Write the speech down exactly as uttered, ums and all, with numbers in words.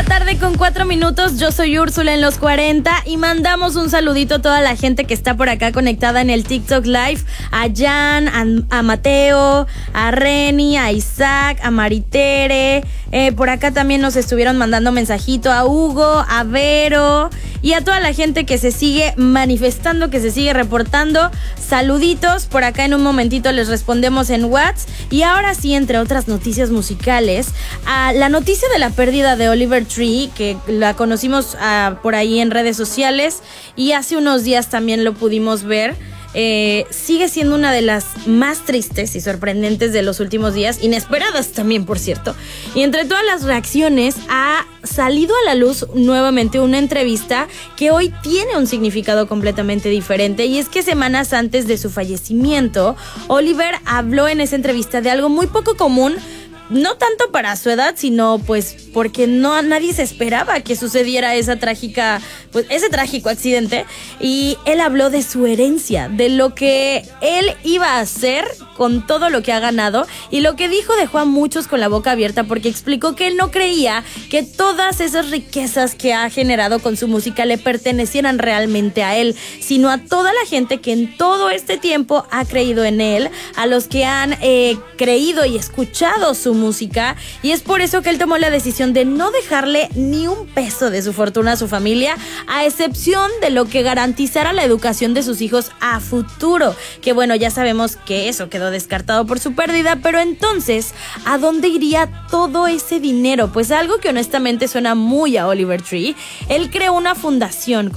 tarde con cuatro minutos, yo soy Úrsula en los cuarenta y mandamos un saludito a toda la gente que está por acá conectada en el TikTok Live, a Jan, a, a Mateo, a Reni, a Isaac, a Maritere, eh, por acá también nos estuvieron mandando mensajito a Hugo, a Vero y a toda la gente que se sigue manifestando, que se sigue reportando. Saluditos, por acá en un momentito les respondemos en WhatsApp. Y ahora sí, entre otras noticias musicales, a la noticia de la pérdida de Oliver Tree, que la conocimos uh, por ahí en redes sociales y hace unos días también lo pudimos ver. Eh, sigue siendo una de las más tristes y sorprendentes de los últimos días, inesperadas también, por cierto. Y entre todas las reacciones ha salido a la luz nuevamente una entrevista que hoy tiene un significado completamente diferente, y es que semanas antes de su fallecimiento, Oliver habló en esa entrevista de algo muy poco común, no tanto para su edad, sino pues porque no nadie se esperaba que sucediera esa trágica, pues ese trágico accidente. Y él habló de su herencia, de lo que él iba a hacer con todo lo que ha ganado, y lo que dijo dejó a muchos con la boca abierta, porque explicó que él no creía que todas esas riquezas que ha generado con su música le pertenecieran realmente a él, sino a toda la gente que en todo este tiempo ha creído en él, a los que han eh, creído y escuchado su música, y es por eso que él tomó la decisión de no dejarle ni un peso de su fortuna a su familia, a excepción de lo que garantizara la educación de sus hijos a futuro, que bueno, ya sabemos que eso quedó descartado por su pérdida. Pero entonces, ¿a dónde iría todo ese dinero? Pues algo que honestamente suena muy a Oliver Tree. Él creó una fundación